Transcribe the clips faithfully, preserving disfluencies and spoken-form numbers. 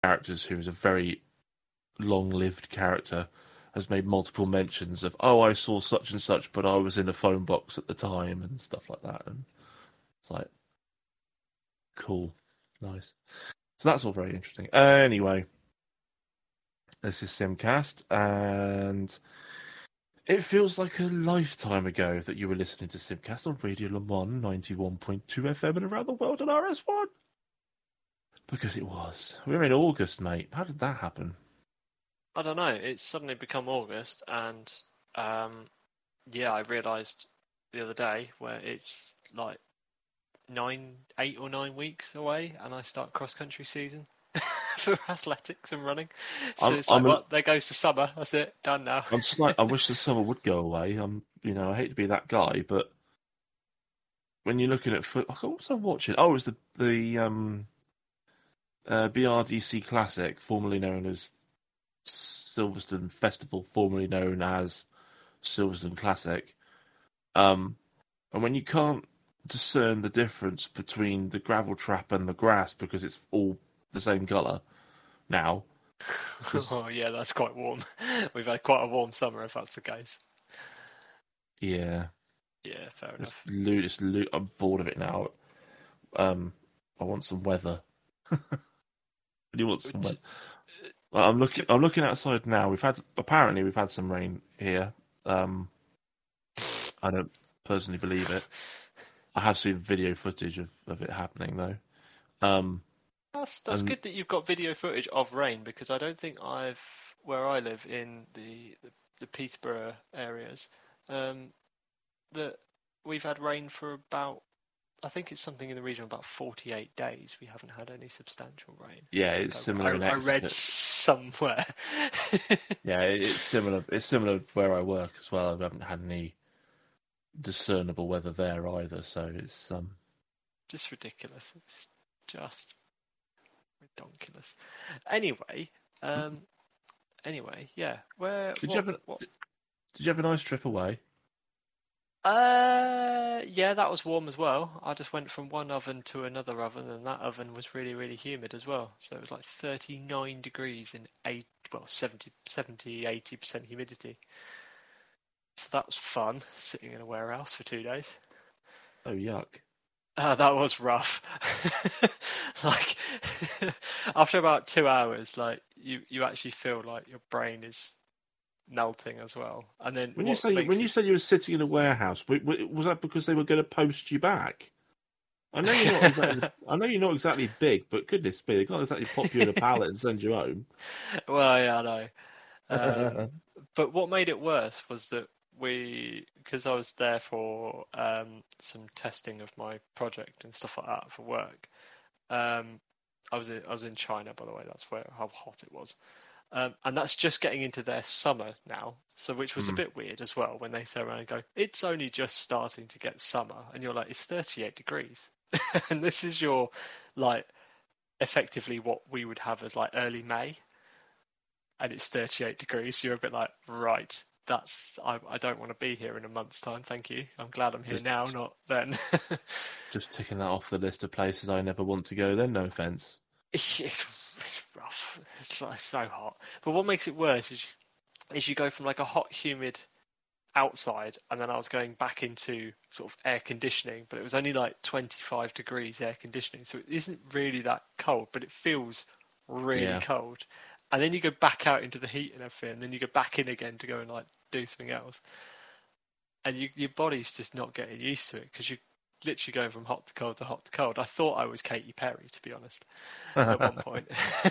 characters who is a very long-lived character, has made multiple mentions of, oh, I saw such and such, but I was in a phone box at the time and stuff like that. And it's like, cool, nice. So that's all very interesting. Uh, anyway, this is Simcast, and it feels like a lifetime ago that you were listening to Simcast on Radio Le Mans ninety-one point two F M and around the world on R S one. Because it was. We were in August, mate. How did that happen? I don't know. It's suddenly become August, and um, yeah, I realised the other day where it's like nine, eight or nine weeks away, and I start cross country season for athletics and running. So I'm, it's like, I'm, well, there goes the summer. That's it, done now. I'm just like, I wish the summer would go away. I'm, you know, I hate to be that guy, but when you're looking at foot, what was I watching? Oh, it was the the um, uh, B R D C Classic, formerly known as Silverstone Festival, formerly known as Silverstone Classic. Um, and when you can't discern the difference between the gravel trap and the grass because it's all the same colour now. Oh yeah, that's quite warm. We've had quite a warm summer, if that's the case. Yeah. Yeah, fair It's enough. loot, it's loot. I'm bored of it now. Um, I want some weather. I do want some weather. I'm looking. I'm looking outside now. We've had apparently we've had some rain here. Um, I don't personally believe it. I have seen video footage of, of it happening though. Um, That's that's and, good that you've got video footage of rain, because I don't think I've where I live in the the, the Peterborough areas, um, that we've had rain for about, I think it's something in the region of about forty-eight days. We haven't had any substantial rain. yeah, it's similar I, in I read Exeter. somewhere. Yeah, it's similar. It's similar where I work as well. I haven't had any discernible weather there either. So it's um, just ridiculous. It's just ridiculous. Anyway, um, anyway, yeah. Where? did What? you have a, What? did you have a nice trip away? Uh, yeah, that was warm as well. I just went from one oven to another oven, and that oven was really, really humid as well. So it was like thirty-nine degrees and eight, well, seventy, seventy, eighty percent humidity. So that was fun, sitting in a warehouse for two days. Oh yuck! Uh, that was rough. Like after about two hours, like you, you actually feel like your brain is melting as well. And then When you what say when makes you it said you were sitting in a warehouse, was that because they were going to post you back? I know you're not exactly. I know you're not exactly big, but goodness me, they can't exactly pop you in a pallet and send you home. Well, yeah, I know. Um, but what made it worse was that we, because I was there for um, some testing of my project and stuff like that for work. Um, I was in, I was in China, by the way. That's where how hot it was, um, and that's just getting into their summer now. So, which was a Hmm. bit weird as well when they say around and go, "It's only just starting to get summer," and you're like, "It's thirty-eight degrees," and this is your like effectively what we would have as like early May, and it's thirty-eight degrees. So you're a bit like, right, that's I, I don't want to be here in a month's time. Thank you. I'm glad I'm here Just, now, not then. just ticking that off the list of places I never want to go. Then, no offense. it's, it's rough. It's, like, so hot. But what makes it worse is, is you go from like a hot, humid outside, and then I was going back into sort of air conditioning, but it was only like twenty-five degrees air conditioning, so it isn't really that cold, but it feels really Yeah. cold. And then you go back out into the heat and everything, and then you go back in again to go and like do something else, and you, your body's just not getting used to it because you're literally going from hot to cold to hot to cold. I thought I was Katy Perry, to be honest, at one point.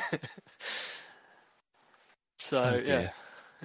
So Oh yeah. dear.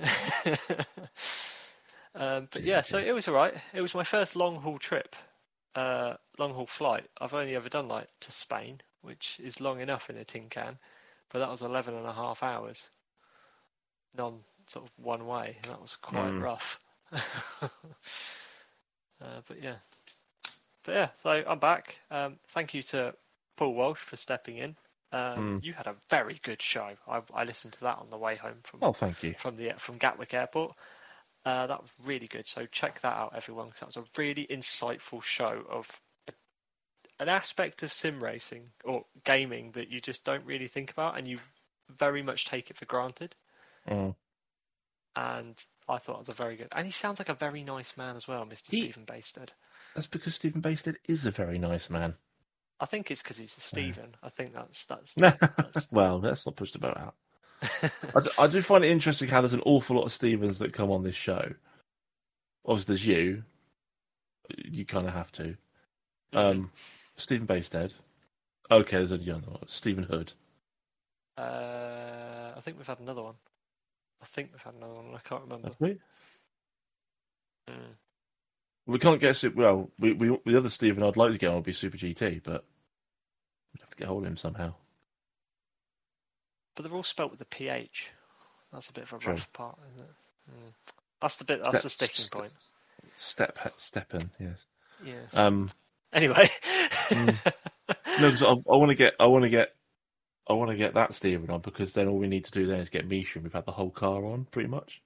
um, but Dear, yeah, so dear. it was alright. It was my first long haul trip, uh, long haul flight. I've only ever done like to Spain, which is long enough in a tin can, but that was eleven and a half hours, non sort of one way, and that was quite Mm. rough. uh, but yeah, but yeah, so I'm back. Um, thank you to Paul Walsh for stepping in. Um, Mm. you had a very good show. I, I listened to that on the way home from Oh, thank you. from the from Gatwick Airport. Uh, that was really good. So check that out, everyone, because that was a really insightful show of a, an aspect of sim racing or gaming that you just don't really think about, and you very much take it for granted. Mm. And I thought it was a very good. And he sounds like a very nice man as well, Mister He, Stephen Basted. That's because Stephen Basted is a very nice man. I think it's because he's a Stephen. I think that's that's. that's... well, let's not push the boat out. I, do, I do find it interesting how there's an awful lot of Stephens that come on this show. Obviously, there's you. You kind of have to. Mm-hmm. Um, Stephen Basted. Okay, there's a young one. Stephen Hood. Uh, I think we've had another one. I think we've had another one. I can't remember. Have we? Mm. We can't get super. Well, we, we the other Stephen I'd like to get on would be Super G T, but we'd have to get hold of him somehow. But they're all spelt with a P H. That's a bit of a True. rough part, isn't it? Mm. That's the bit. That's Step, the sticking st- point. Step, Steppen, yes. Yes. Um. Anyway. mm. No, because I, I want to get, I want to get, I want to get that Stephen on, because then all we need to do then is get Misha, and we've had the whole car on pretty much.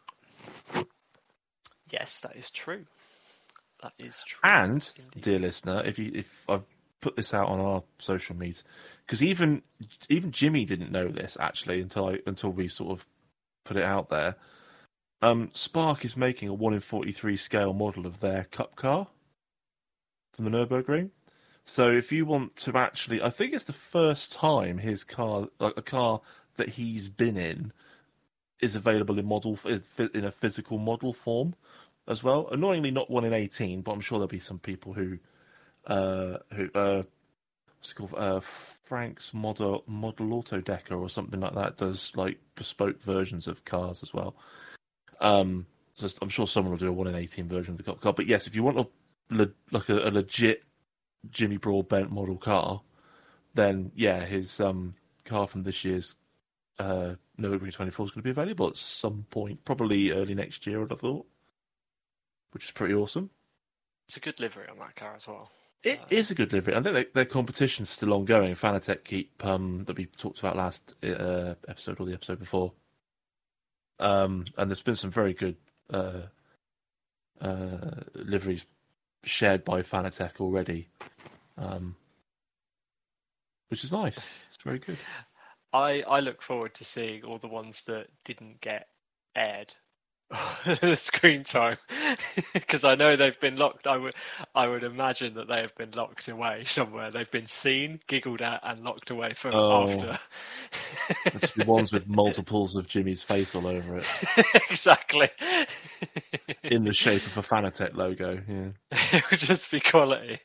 Yes, that is true. That is true. And, indeed. dear listener, if you if I've put this out on our social media, because even even Jimmy didn't know this actually until I until we sort of put it out there. Um, Spark is making a one in forty-three scale model of their Cup car from the Nürburgring. So if you want to actually, I think it's the first time his car, like a car that he's been in, is available in model in a physical model form as well. Annoyingly, not one in eighteen, but I'm sure there'll be some people who, uh, who, uh, what's it called, uh, Frank's Model Model Auto Decker or something like that does like bespoke versions of cars as well. Um, so I'm sure someone will do a one in eighteen version of the car. But yes, if you want a like a, a legit Jimmy Broadbent model car, then yeah, his um car from this year's uh, Nürburgring twenty-four is going to be available at some point, probably early next year, I'd have thought, which is pretty awesome. It's a good livery on that car as well. It uh, is a good livery. I think they, their competition's still ongoing. Fanatec keep um, that we talked about last uh, episode or the episode before, um, and there's been some very good uh, uh, liveries shared by Fanatec already, um, which is nice. It's very good. I, I look forward to seeing all the ones that didn't get aired screen time, because I know they've been locked. I would I would imagine that they have been locked away somewhere. They've been seen, giggled at, and locked away for oh, after. It's the ones with multiples of Jimmy's face all over it. Exactly. In the shape of a Fanatec logo, yeah. It would just be quality.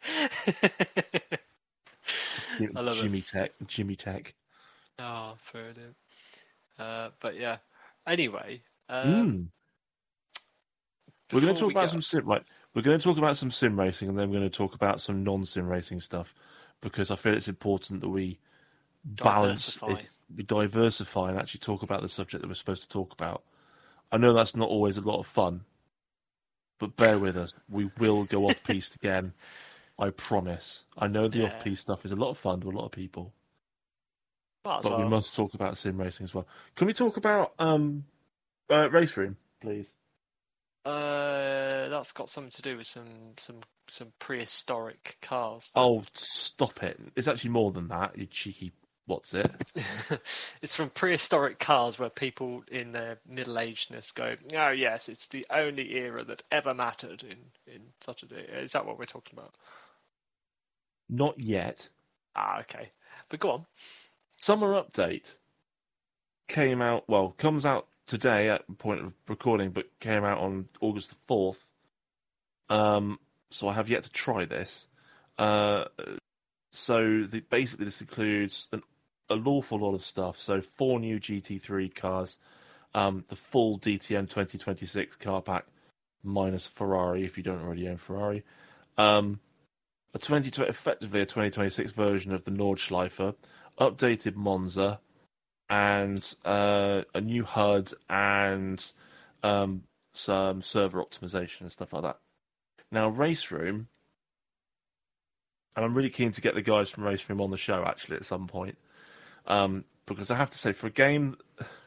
I love Jimmy it. Tech, Jimmy Tech. Oh, brilliant. Uh, but yeah. Anyway, um, mm. we're going to talk we about go... some sim. Right, we're going to talk about some sim racing, and then we're going to talk about some non-sim racing stuff, because I feel it's important that we balance, it, we diversify, and actually talk about the subject that we're supposed to talk about. I know that's not always a lot of fun, but bear with us. We will go off piste again. I promise. I know the yeah. off-piste stuff is a lot of fun to a lot of people. Might as But well. we must talk about sim racing as well. Can we talk about um, uh, Race Room, please? Uh, that's got something to do with some some some prehistoric cars. That... Oh, stop it! It's actually more than that. You cheeky, what's it? It's from prehistoric cars where people in their middle-agedness go, "Oh yes, it's the only era that ever mattered in in such a day." Is that what we're talking about? Not yet. Ah, okay. But go on. Summer Update came out, well, comes out today at the point of recording, but came out on August the fourth. Um, so I have yet to try this. Uh, so the, basically this includes an, an awful lot of stuff. So four new G T three cars, um, the full D T M twenty twenty-six car pack, minus Ferrari if you don't already own Ferrari. Um, a twenty effectively a twenty twenty-six version of the Nordschleife, updated Monza, and uh, a new H U D and um, some server optimization and stuff like that. Now, Race Room, and I'm really keen to get the guys from Race Room on the show actually at some point, um, because I have to say, for a game,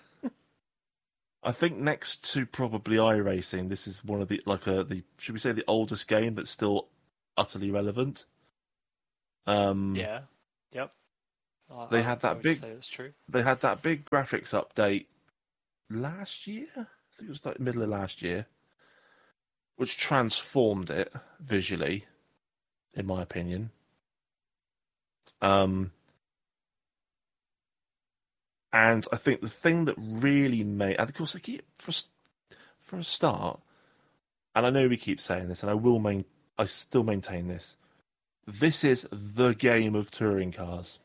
I think next to probably iRacing, this is one of the like a the should we say the oldest game that's still utterly relevant. Um, yeah. Yep. I, They I, had I that would big, say that's true. they had that big graphics update last year. I think it was like middle of last year, which transformed it visually, in my opinion. Um, and I think the thing that really made, and of course, I keep for for a start, and I know we keep saying this, and I will main, I still maintain this. This is the game of touring cars.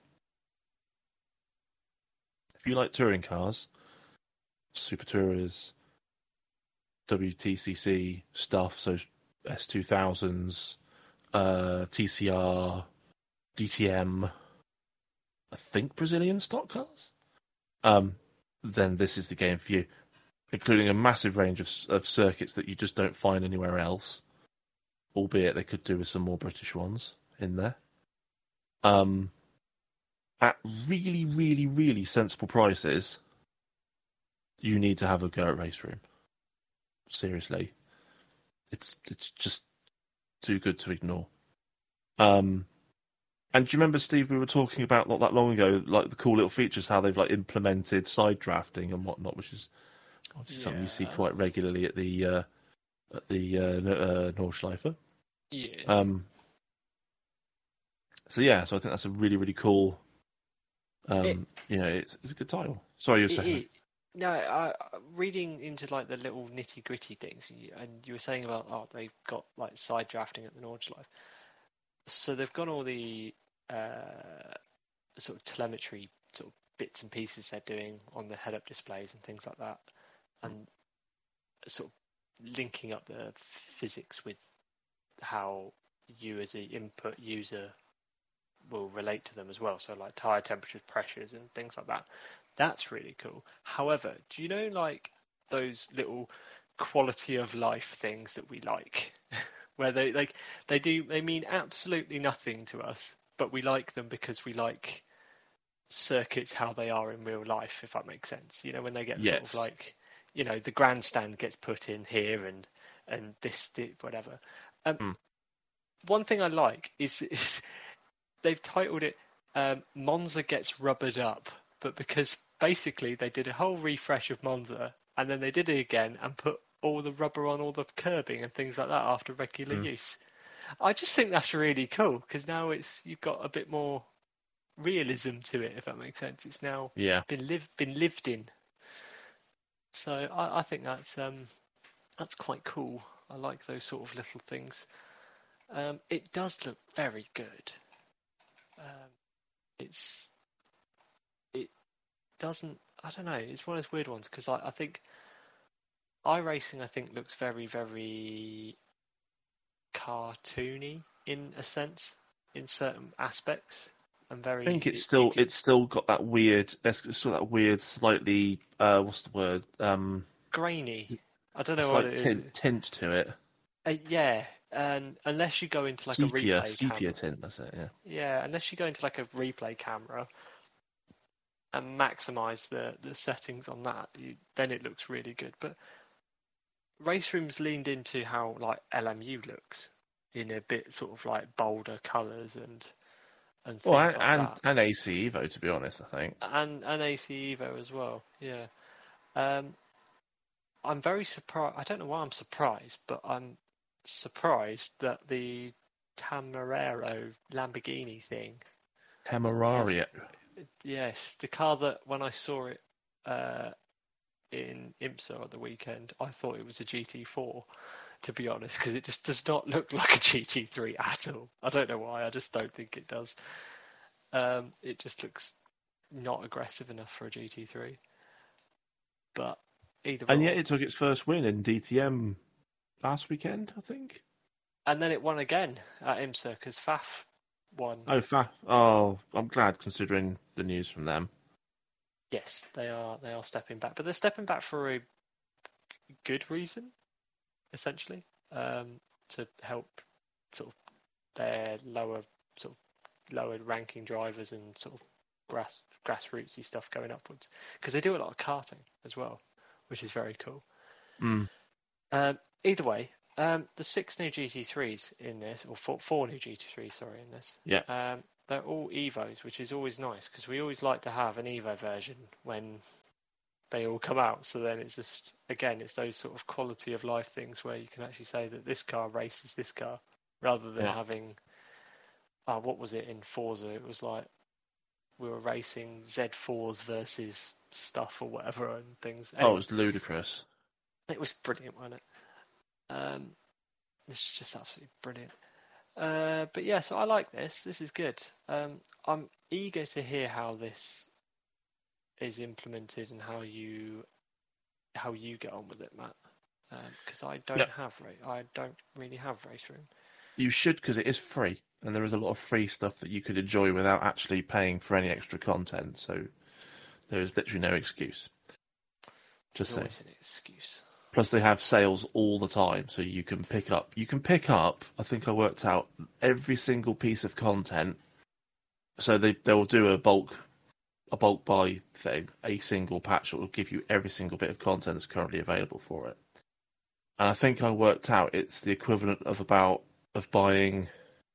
If you like touring cars, Super Tourers, W T C C stuff, so S two thousands, uh, T C R, D T M, I think Brazilian stock cars, um, then this is the game for you, including a massive range of, of circuits that you just don't find anywhere else, albeit they could do with some more British ones in there. Um, at really, really, really sensible prices, you need to have a go at Race Room. Seriously. It's it's just too good to ignore. Um, and do you remember, Steve, we were talking about not that long ago, like the cool little features, how they've like implemented side drafting and whatnot, which is obviously Yeah. something you see quite regularly at the uh, at the uh, N- uh, Nordschleife. Yes. Um, so yeah, so I think that's a really really cool. Um, It, you know, it's it's a good title. Sorry, you were it, saying. it, no, I, I- reading into like the little nitty gritty things, you- and you were saying about oh they've got like side drafting at the Nordschleife. So they've got all the uh, sort of telemetry sort of bits and pieces they're doing on the head-up displays and things like that, and sort of linking up the physics with how you as an input user will relate to them as well. So like tire temperatures, pressures, and things like that. That's really cool. However, do you know like those little quality of life things that we like, where they like they do they mean absolutely nothing to us, but we like them because we like circuits how they are in real life, if that makes sense. You know, when they get sort of Yes. like, you know, the grandstand gets put in here and and this, this whatever. Um, Mm. One thing I like is, is they've titled it um, Monza Gets Rubbered Up, but because basically they did a whole refresh of Monza and then they did it again and put all the rubber on all the curbing and things like that after regular Mm. use. I just think that's really cool because now it's you've got a bit more realism to it, if that makes sense. It's now Yeah. been lived been lived in. So I, I think that's um that's quite cool. I like those sort of little things. Um, it does look very good. Um, it's it doesn't. I don't know. It's one of those weird ones because I, I think iRacing I think looks very very cartoony in a sense in certain aspects and I think very it's it, it still can, it's still got that weird, it's still that weird, slightly uh, what's the word? Um, grainy. I don't a know what slight it is. tint tint to it. Uh, yeah, and unless you go into like a Sepia, replay sepia camera, tint. That's it. Yeah. yeah, unless you go into like a replay camera and maximize the the settings on that, you, then it looks really good. But Race Room's leaned into how like L M U looks in a bit sort of like bolder colours and and Well, things and like and, that, and A C Evo, to be honest, I think. and and A C Evo as well. Yeah, um, I'm very surprised. I don't know why I'm surprised, but I'm surprised that the Tamarero Lamborghini thing has, Temerario. yes, the car that when I saw it uh, in IMSA at the weekend, I thought it was a G T four, to be honest, because it just does not look like a G T three at all. I don't know why, I just don't think it does. Um, it just looks not aggressive enough for a G T three. But either And yet or. it took its first win in D T M last weekend, I think. And then it won again at IMSA because F A F won. Oh, fa- oh, I'm glad considering the news from them. Yes, they are they are stepping back, but they're stepping back for a good reason, essentially, um, to help sort of their lower sort of lower ranking drivers and sort of grass grassrootsy stuff going upwards because they do a lot of karting as well, which is very cool. Mm. Um, either way, um, the six new G T threes in this, or four, four new G T threes, sorry, in this. Yeah. Um, they're all Evos, which is always nice because we always like to have an Evo version when they all come out. So then it's just, again, it's those sort of quality of life things where you can actually say that this car races this car rather than Yeah. having, uh, what was it in Forza? It was like we were racing Z fours versus stuff or whatever and things. Oh, Anyway, it was ludicrous. it was brilliant, wasn't it? Um, it's just absolutely brilliant. Uh, but yeah, so I like this. This is good. Um, I'm eager to hear how this is implemented and how you how you get on with it, Matt. Because I don't Yep. have ra- I don't really have Race Room. You should, because it is free, and there is a lot of free stuff that you could enjoy without actually paying for any extra content. So there is literally no excuse. Just There's say. always an excuse. Plus, they have sales all the time, so you can pick up. You can pick up. I think I worked out every single piece of content. So they they will do a bulk a bulk buy thing, a single patch that will give you every single bit of content that's currently available for it. And I think I worked out it's the equivalent of about of buying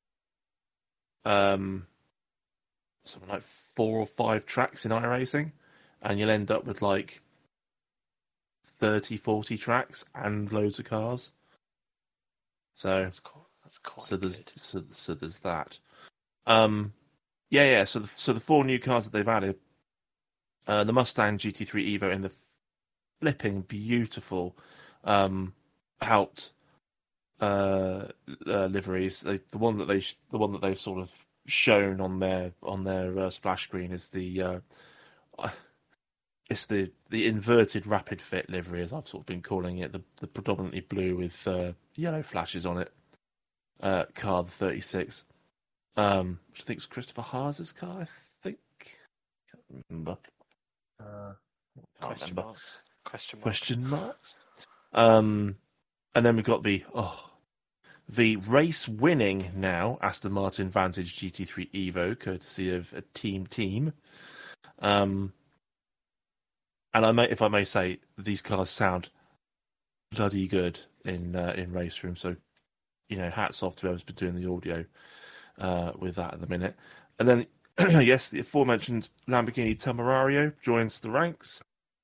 um something like four or five tracks in iRacing, and you'll end up with like thirty, forty tracks and loads of cars. So That's quite, that's quite so there's good. so, so there's that. Um, yeah, yeah. So the so the four new cars that they've added, uh, the Mustang G T three Evo in the flipping beautiful, um, helped uh, uh, liveries. They, the one that they the one that they've sort of shown on their on their uh, splash screen is the uh, it's the the inverted rapid fit livery, as I've sort of been calling it, the, the predominantly blue with uh, yellow flashes on it. Uh, car the thirty-six, um, which I think is Christopher Haas's car. I think can't remember. Uh, can't Question remember. marks. Question marks. Question marks. Um, and then we've got the oh, the race winning now Aston Martin Vantage G T three Evo, courtesy of a Team Team. Um, and I may, if I may say, these cars sound bloody good in uh, in race room. So, you know, hats off to whoever's been doing the audio uh, with that at the minute. And then, yes, the aforementioned Lamborghini Temerario joins the ranks.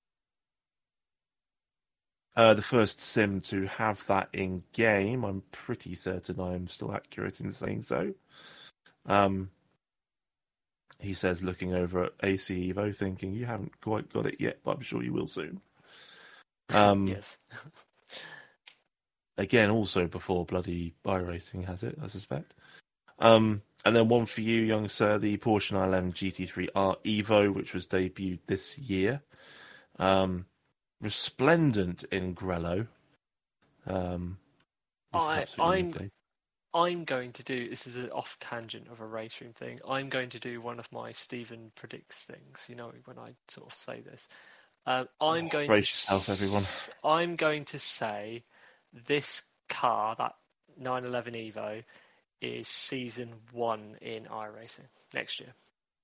Uh, the first sim to have that in game. I'm pretty certain I am still accurate in saying so. Um, he says, looking over at A C Evo, thinking, you haven't quite got it yet, but I'm sure you will soon. Um, yes. Again, also before bloody iRacing has it, I suspect. Um, and then one for you, young sir, the Porsche nine eleven G T three R Evo, which was debuted this year. Um, resplendent in Grello. Um, I, I'm I'm going to do, this is an off tangent of a race room thing. I'm going to do one of my Stephen predicts things. You know, when I sort of say this, um, I'm oh, going brace to yourself, everyone. I'm going to say this car, that nine eleven Evo, is season one in iRacing next year.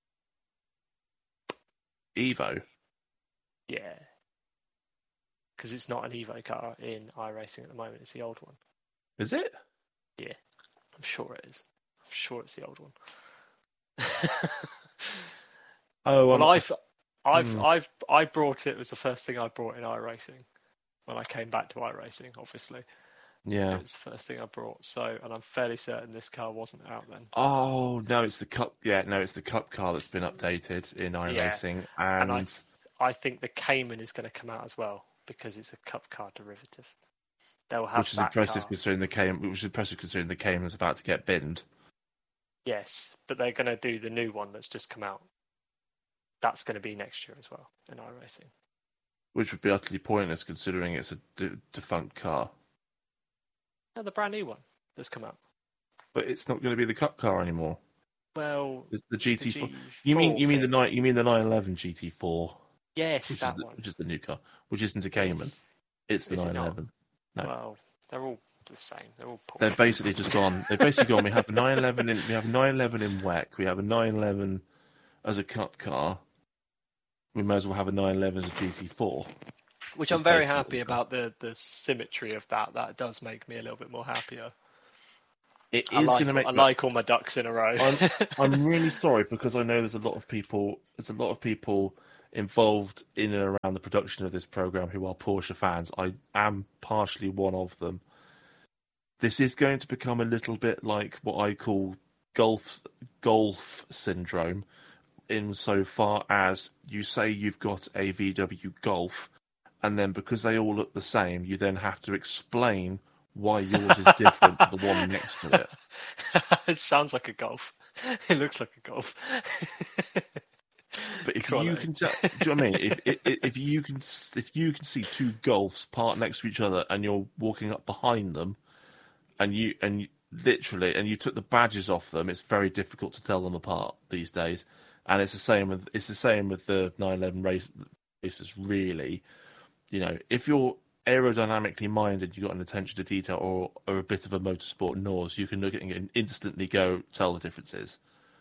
Evo. Yeah, because it's not an Evo car in iRacing at the moment. It's the old one. Is it? Yeah, I'm sure it is. I'm sure it's the old one. oh, well, I'm, I've, I've, hmm. I've, I brought it. It was the first thing I brought in iRacing when I came back to iRacing. Obviously, yeah, it was the first thing I brought. So, and I'm fairly certain this car wasn't out then. Oh no, it's the cup. Yeah, no, it's the cup car that's been updated in iRacing, Yeah. and, and I, I think the Cayman is going to come out as well because it's a cup car derivative. They'll have which is that impressive car. considering the Cayman, which is impressive considering the Cayman was about to get binned. Yes, but they're going to do the new one that's just come out. That's going to be next year as well in iRacing. Which would be utterly pointless considering it's a de- defunct car. No, the brand new one that's come out. But it's not going to be the cup car anymore. Well, the, the G T four. the G four you mean you mean thing. the nine? You mean the nine eleven G T four? Yes, which that is the, one. which is the new car, which isn't a Cayman. Yes. It's the Is it nine not? eleven. No. Well, they're all the same. They're all Porsche. They've basically just gone. They've basically gone. We have a nine eleven in. We have a nine eleven in W E C. We have a nine eleven as a cup car. We may as well have a nine eleven as a G T four. Which I'm very happy about the, the symmetry of that. That does make me a little bit more happier. it I is like going to make. I like all my ducks in a row. I'm I'm really sorry because I know there's a lot of people. There's a lot of people involved in and around the production of this program who are Porsche fans. I am partially one of them. This is going to become a little bit like what I call golf golf syndrome, insofar as you say you've got a V W Golf, and then because they all look the same, you then have to explain why yours is different to the one next to it. It sounds like a Golf. It looks like a Golf. But if Come you on, can tell, do you know what I mean? If, if if you can if you can see two Golfs parked next to each other, and you're walking up behind them, and you and you, literally, and you took the badges off them, it's very difficult to tell them apart these days. And it's the same with it's the same with the nine eleven race, races. Really, you know, if you're aerodynamically minded, you've got an attention to detail, or or a bit of a motorsport nose, you can look at it and instantly go tell the differences.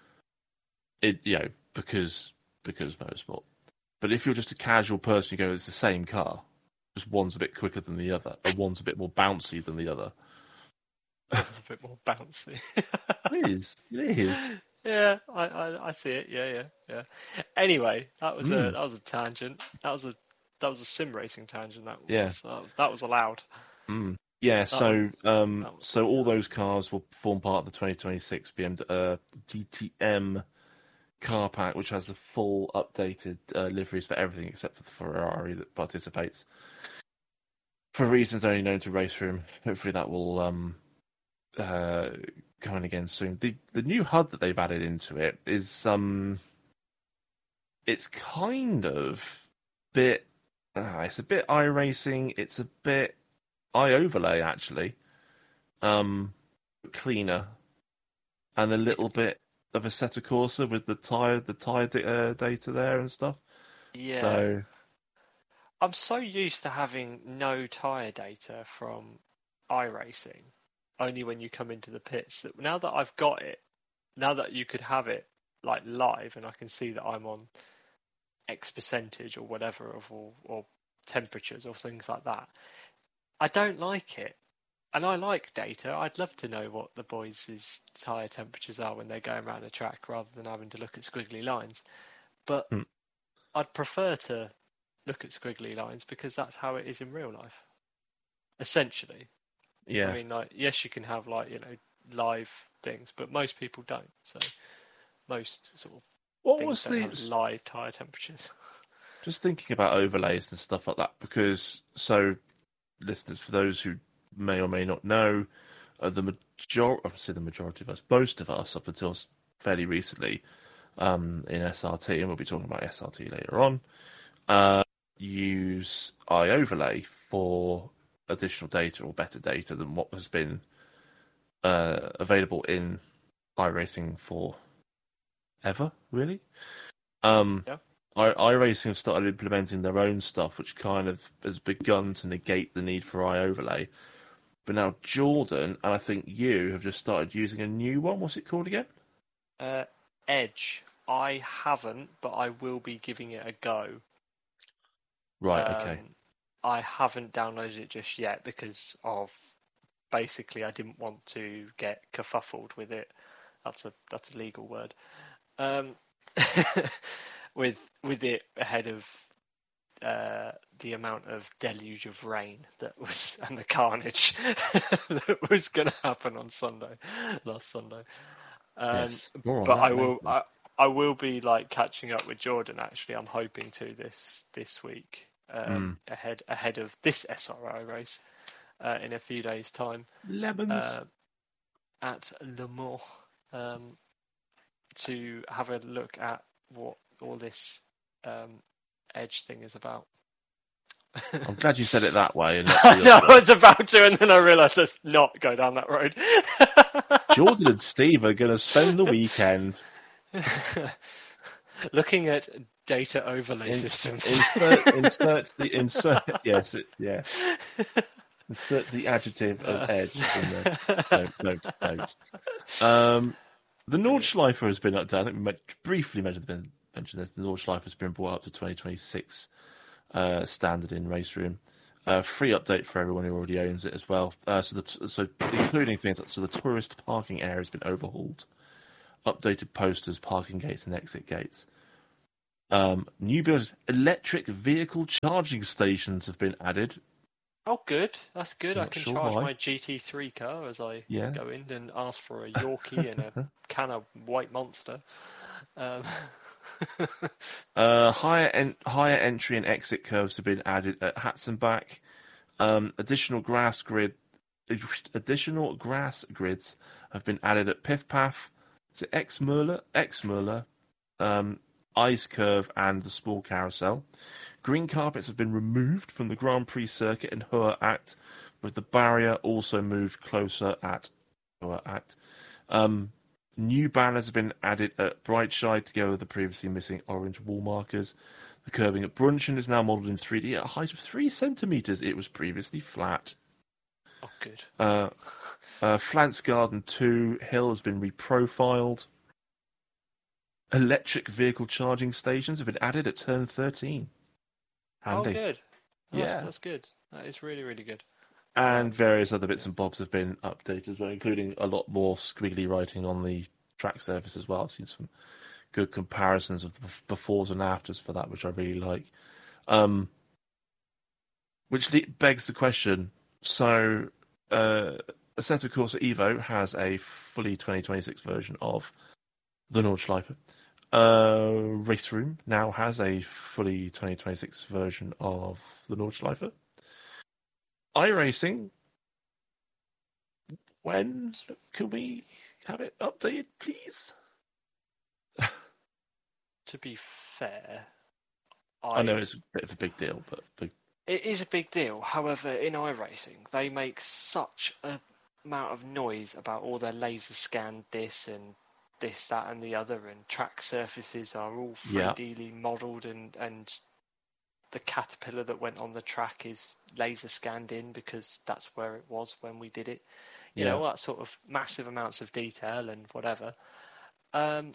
It you know because because motorsport. But if you're just a casual person, you go, it's the same car, just one's a bit quicker than the other, or one's a bit more bouncy than the other. it's a bit more bouncy. It is. It is. Yeah, I, I, I see it. Yeah, yeah, yeah. Anyway, that was Mm. a that was a tangent. That was a that was a sim racing tangent. That was Yeah. that was, that was allowed. Mm. Yeah. That So, um, that was- so all those cars will form part of the twenty twenty-six B M W uh, D T M car pack, which has the full updated uh, liveries for everything except for the Ferrari that participates. For reasons only known to Race Room, hopefully that will um, uh, come in again soon. The the new H U D that they've added into it is um, it's kind of bit. Uh, it's a bit iRacing. It's a bit iOverlay actually. Um, cleaner and a little bit of Assetto Corsa with the tire the tire uh, data there and stuff. Yeah. So I'm so used to having no tyre data from iRacing, only when you come into the pits, that now that I've got it, now that you could have it like live and I can see that I'm on X percentage or whatever of or, or temperatures or things like that, I don't like it. And I like data. I'd love to know what the boys' tyre temperatures are when they're going around the track rather than having to look at squiggly lines. But Hmm. I'd prefer to look at squiggly lines because that's how it is in real life. Essentially. yeah, I mean, like, yes, you can have like, you know, live things, but most people don't. So most sort of what things was don't the have live tyre temperatures. just thinking about overlays and stuff like that because so listeners, for those who may or may not know, uh, the major I say the majority of us, most of us up until fairly recently, um, in S R T, and we'll be talking about S R T later on, uh, use iOverlay for additional data or better data than what has been uh, available in iRacing for ever, really. Um, Yeah. I, iRacing have started implementing their own stuff, which kind of has begun to negate the need for iOverlay. But now Jordan, and I think you, have just started using a new one. What's it called again? Uh, Edge. I haven't, but I will be giving it a go. Right, Um, okay. I haven't downloaded it just yet because of basically I didn't want to get kerfuffled with it. That's a that's a legal word. Um, with with it ahead of uh, the amount of deluge of rain that was and the carnage that was going to happen on Sunday, last Sunday. Um, Yes, more on but that I will later. I, I will be like catching up with Jordan. Actually, I'm hoping to this this week um, Mm. ahead ahead of this S R I race uh, in a few days' time Lemons. uh, at Le Mans um, to have a look at what all this um, Edge thing is about. I'm glad you said it that way. And not the no, other I way. was about to, and then I realised let's not go down that road. Jordan and Steve are going to spend the weekend looking at data overlay in, systems. insert insert the insert yes it, yeah insert the adjective of edge in there. Don't don't don't. Um, the Nordschleifer has been updated. I think we met, briefly mentioned mentioned this. The Nordschleifer has been brought up to twenty twenty-six uh, standard in Race Room. Uh, free update for everyone who already owns it as well. Uh, so, the, so including things like so the tourist parking area has been overhauled, updated posters, parking gates, and exit gates. Um, new buildings, electric vehicle charging stations have been added. Oh, good. That's good. I'm I not can sure charge why. my G T three car as I Yeah. go in and ask for a Yorkie and a can of White Monster. Um, Uh, higher en- higher entry and exit curves have been added at Hatzenbach. Um, additional grass grid, additional grass grids have been added at Piffpaff. Is it Exmurler? Exmurler, um, Ice Curve, and the Small Carousel. Green carpets have been removed from the Grand Prix circuit in Hoher Act, with the barrier also moved closer at Hoher Act. Um, new banners have been added at Brightside to go with the previously missing orange wall markers. The curbing at Brunchen is now modelled in three D at a height of three centimetres. It was previously flat. oh, good. Uh, uh, Flants Garden two Hill has been reprofiled. Electric vehicle charging stations have been added at turn thirteen. Handy. Oh, good. That's Yeah. that's good. That is really really good. And Um, various other bits and bobs have been updated as well, including a lot more squiggly writing on the track surface as well. I've seen some good comparisons of the befores and afters for that, which I really like. Um, which le- begs the question, so uh, Assetto Corsa Evo has a fully twenty twenty-six version of the Nordschleife. Uh, Race Room now has a fully twenty twenty-six version of the Nordschleife. iRacing, when can we have it updated, please? to be fair, I know I it's a bit of a big deal, but big... it is a big deal. However, in iRacing, they make such a amount of noise about all their laser scanned this and this, that, and the other, and track surfaces are all Yeah. three D modelled, and and the caterpillar that went on the track is laser scanned in because that's where it was when we did it. You Yeah. know, all that sort of massive amounts of detail and whatever. Um,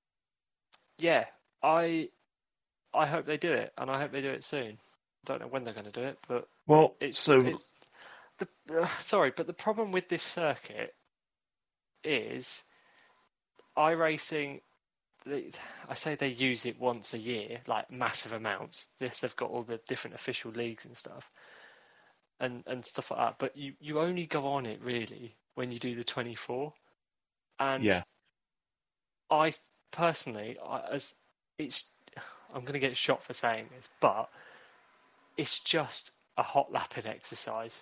yeah, I I hope they do it, and I hope they do it soon. Don't know when they're going to do it, but Well, it's so it's the uh, sorry, but the problem with this circuit is iRacing. They, I say they use it once a year, like massive amounts. This they've got all the different official leagues and stuff, and and stuff like that. But you you only go on it really when you do the twenty-four, and yeah, I personally, I, as it's, I'm going to get shot for saying this, but it's just a hot lapping exercise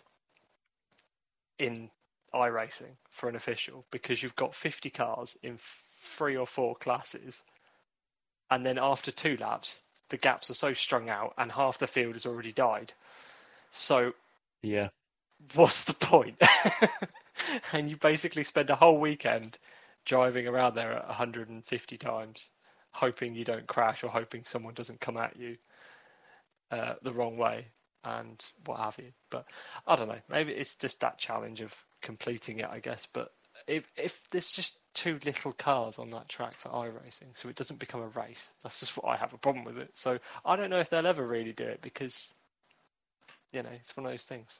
in iRacing for an official, because you've got fifty cars in three or four classes, and then after two laps, the gaps are so strung out, and half the field has already died. So, yeah, what's the point? And you basically spend a whole weekend driving around there at one hundred fifty times, hoping you don't crash or hoping someone doesn't come at you uh, the wrong way and what have you. But I don't know. Maybe it's just that challenge of completing it, I guess. But if if there's just too little cars on that track for iRacing, so it doesn't become a race, that's just what I have a problem with it. So I don't know if they'll ever really do it, because, you know, it's one of those things.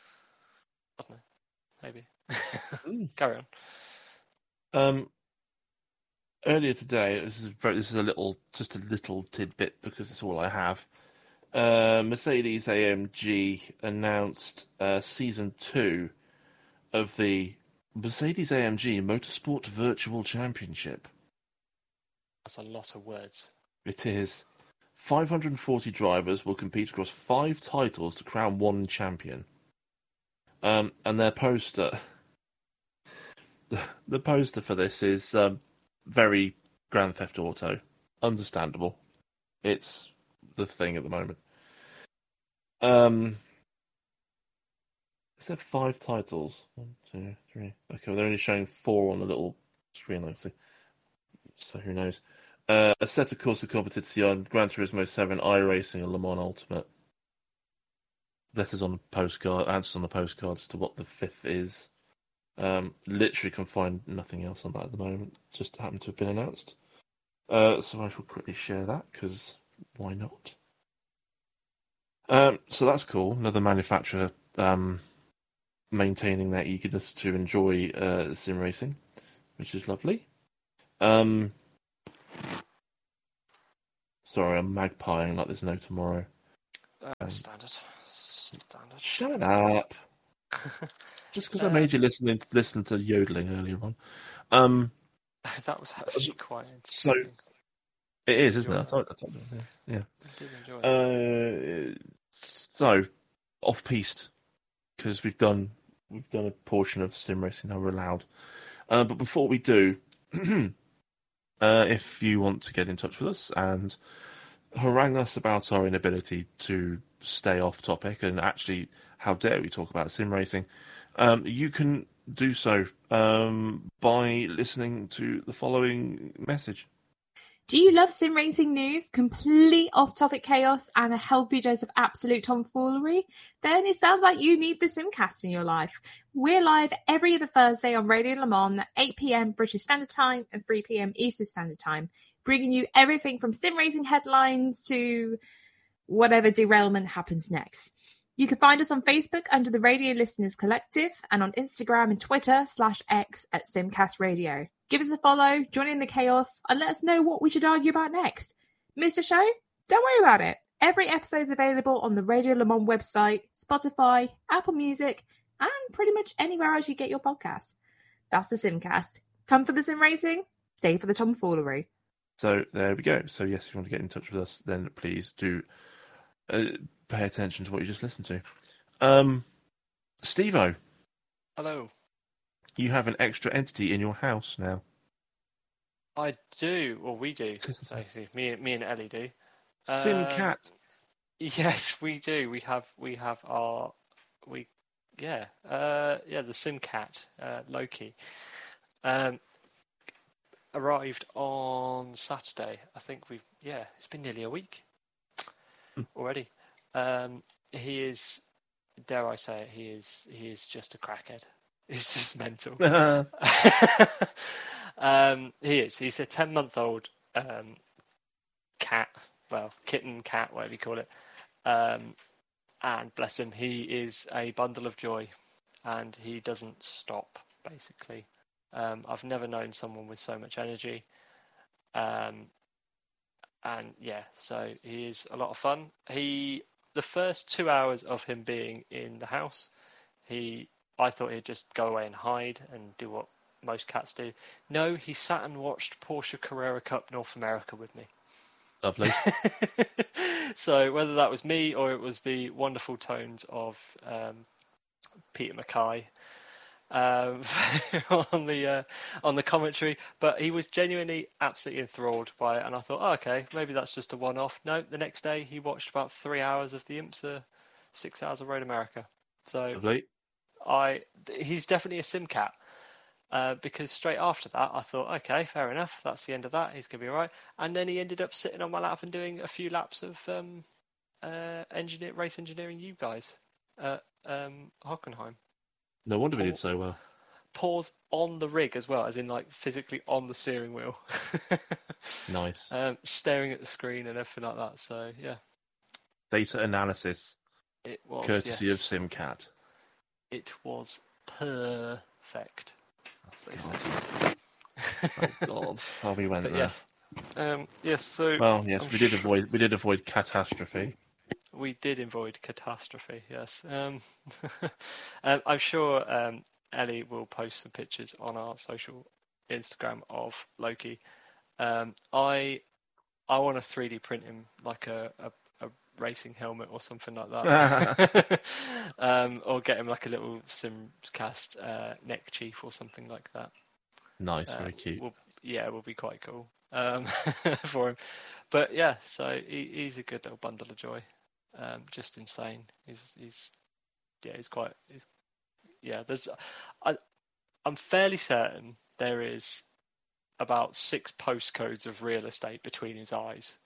I don't know. Maybe. Mm. Carry on. Um, earlier today, this is very, this is a little, just a little tidbit because it's all I have. Uh, Mercedes A M G announced uh, season two of the Mercedes A M G Motorsport Virtual Championship. That's a lot of words. It is five hundred forty drivers will compete across five titles to crown one champion. Um, and their poster, the, the poster for this is um, very Grand Theft Auto. Understandable. It's the thing at the moment. Um, is there five titles? One, two, three. Okay, well, they're only showing four on the little screen, let's see. So who knows? Uh, Assetto Corsa Competizione, Gran Turismo seven, iRacing, and Le Mans Ultimate. Letters on the postcard, answers on the postcard as to what the fifth is. Um, literally can find nothing else on that at the moment. Just happened to have been announced. Uh, so I shall quickly share that, because why not? Um, so that's cool. Another manufacturer um, maintaining their eagerness to enjoy uh, sim racing, which is lovely. Um, sorry, I'm magpieing like there's no tomorrow. Uh, Um, standard. Standard. shut up. Just because I Uh, made you listen listen to yodeling earlier on. Um, that was actually quite so entertaining. it is, isn't it? Enjoy I that. told, I told you. Yeah. I did enjoy yeah. that. Uh, so off piste because we've done we've done a portion of sim racing now we're allowed. Uh, but before we do, uh, if you want to get in touch with us and harangue us about our inability to stay off topic and actually how dare we talk about sim racing, um, you can do so um, by listening to the following message. Do you love sim racing news, complete off-topic chaos, and a healthy dose of absolute tomfoolery? Then it sounds like you need the Simcast in your life. We're live every other Thursday on Radio Le Mans at eight p.m. British Standard Time and three p.m. Eastern Standard Time, bringing you everything from sim racing headlines to whatever derailment happens next. You can find us on Facebook under the Radio Listeners Collective and on Instagram and Twitter slash X at Simcast Radio. Give us a follow, join in the chaos, and let us know what we should argue about next. Missed a show? Don't worry about it. Every episode is available on the Radio Le Mans website, Spotify, Apple Music, and pretty much anywhere else you get your podcasts. That's the Simcast. Come for the sim racing, stay for the tomfoolery. So there we go. So yes, if you want to get in touch with us, then please do uh, pay attention to what you just listened to. Um, Steve-O, Hello. you have an extra entity in your house now. I do, or we do. So, me, me and Ellie do. Simcat. Um, yes, we do. We have, we have our, we, yeah, uh, yeah, the Simcat, uh, Loki, um, arrived on Saturday. I think we've, yeah, it's been nearly a week already. Um, he is, dare I say it, he is, he is just a crackhead. He's just mental. um, he is. He's a ten-month-old um, cat, well, kitten, cat, whatever you call it. Um, and bless him, he is a bundle of joy, and he doesn't stop, basically. Um, I've never known someone with so much energy. Um, and yeah, so he is a lot of fun. He, the first two hours of him being in the house, he, I thought he'd just go away and hide and do what most cats do. No, he sat and watched Porsche Carrera Cup North America with me. Lovely. So whether that was me or it was the wonderful tones of um, Peter Mackay um, on the uh, on the commentary, but he was genuinely absolutely enthralled by it, and I thought, oh, okay, maybe that's just a one-off. No, the next day he watched about three hours of the IMSA, six hours of Road America. So Lovely. I, he's definitely a sim cat. Uh, because straight after that, I thought, okay, fair enough. That's the end of that. He's going to be all right. And then he ended up sitting on my lap and doing a few laps of um, uh, engineer, race engineering you guys at um, Hockenheim. No wonder we did so well. Pause on the rig as well, as in like physically on the steering wheel. Nice. Um, staring at the screen and everything like that. So, yeah. Data analysis. It was, Courtesy yes. of Simcat. It was perfect. God. Oh God! Oh, we went But there. yes, um, yes. So well, yes, I'm we did sure avoid we did avoid catastrophe. We did avoid catastrophe. Yes, um, um, I'm sure um, Ellie will post some pictures on our social Instagram of Loki. Um, I I want to three D print him like a, a, a racing helmet or something like that, um, or get him like a little Simcast uh, neck chief or something like that. Nice, uh, very cute. Will, yeah, it will be quite cool um, for him. But yeah, so he, he's a good little bundle of joy. Um, just insane. He's he's yeah, he's quite. He's, yeah, there's. I I'm fairly certain there is about six postcodes of real estate between his eyes.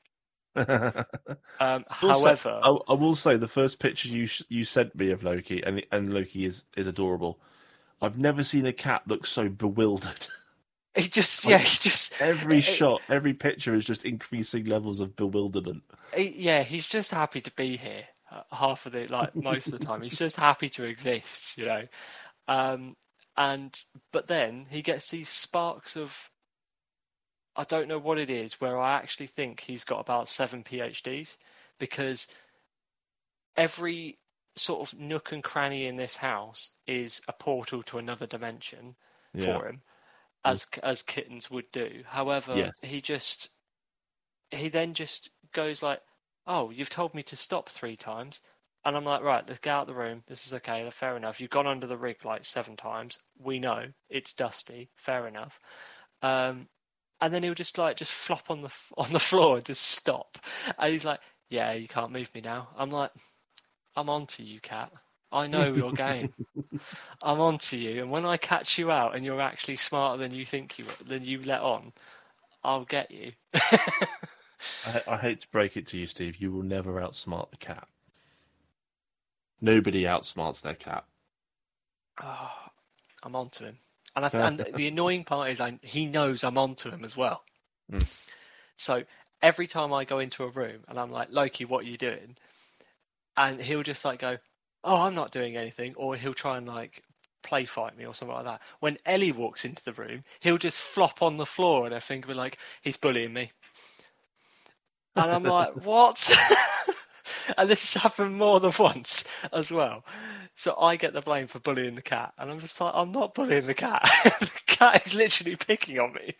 um, however, I, I will say the first picture you you sent me of Loki, and and Loki is, is adorable. I've never seen a cat look so bewildered. He just like, yeah, he just every it, shot, every picture is just increasing levels of bewilderment. He, yeah, he's just happy to be here. uh, half of the like most of the time. He's just happy to exist, you know. Um, and but then he gets these sparks of, I don't know what it is, where I actually think he's got about seven PhDs, because every sort of nook and cranny in this house is a portal to another dimension Yeah. for him, as as kittens would do. However, Yes. he just he then just goes like, "Oh, you've told me to stop three times," and I'm like, "Right, let's get out of the room. This is okay. Fair enough. You've gone under the rig like seven times. We know it's dusty. Fair enough." Um, and then he'll just like just flop on the on the floor and just stop. And he's like, "Yeah, you can't move me now." I'm like, "I'm on to you, cat. I know your game. I'm on to you. And when I catch you out and you're actually smarter than you think you than you let on, I'll get you." I, I hate to break it to you, Steve. You will never outsmart the cat. Nobody outsmarts their cat. Oh, I'm on to him. And, I, and the annoying part is I, he knows I'm on to him as well. Mm. So every time I go into a room and I'm like, "Loki, what are you doing?" And he'll just like go, "Oh, I'm not doing anything," or he'll try and like play fight me or something like that. When Ellie walks into the room, he'll just flop on the floor and I think we're like, "He's bullying me." And I'm like, "What?" And this has happened more than once as well. So I get the blame for bullying the cat, and I'm just like, I'm not bullying the cat. The cat is literally picking on me.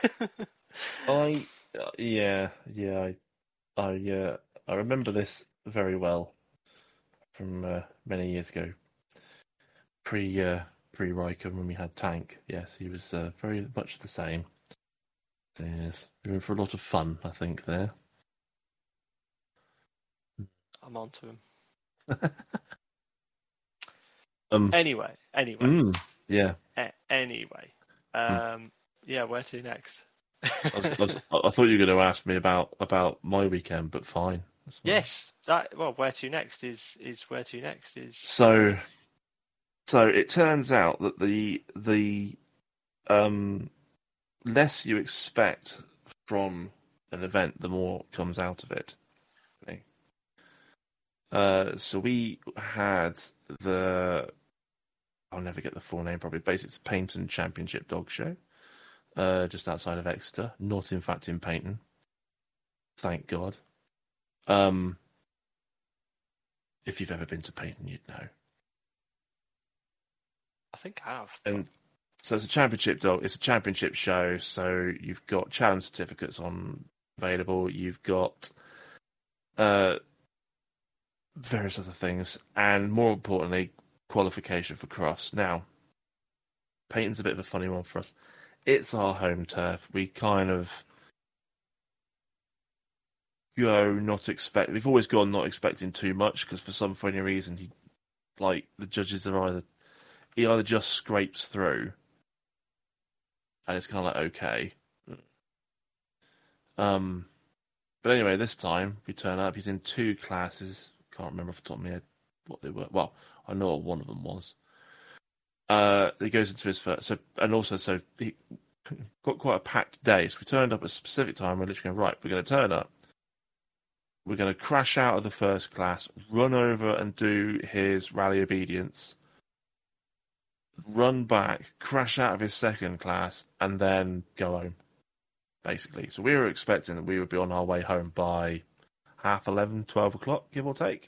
I uh, yeah yeah I I uh, I remember this very well from uh, many years ago, pre uh, pre Riker, when we had Tank. Yes, he was uh, very much the same. Yes, we were in for a lot of fun, I think, there. I'm on to him. um. Anyway, anyway, Mm, yeah. a- anyway. Um, yeah, where to next? I, was, I, was, I thought you were going to ask me about, about my weekend, but fine. That's fine. Yes, that well, where to next is is where to next is. So, so it turns out that the the um less you expect from an event, the more comes out of it. Okay. Uh, so we had the, I'll never get the full name probably. Basically, it's the Paignton Championship Dog Show, uh, just outside of Exeter. Not in fact in Paignton, thank God. Um, if you've ever been to Paignton, you'd know. I think I have. And so it's a championship dog. It's a championship show. So you've got challenge certificates on available. You've got uh, various other things, and more importantly, qualification for cross. Now, Paignton's a bit of a funny one for us. It's our home turf. We kind of go not expect. We've always gone not expecting too much, because for some funny reason, he, like the judges are either he either just scrapes through, and it's kind of like okay. Um, but anyway, this time we turn up. He's in two classes. Can't remember off the top of my head what they were. Well, I know what one of them was. Uh, he goes into his first. So and also so he got quite a packed day. So we turned up at a specific time. We're literally going right. We're going to turn up. We're going to crash out of the first class, run over and do his rally obedience, run back, crash out of his second class, and then go home, basically. So we were expecting that we would be on our way home by half eleven, twelve o'clock, give or take.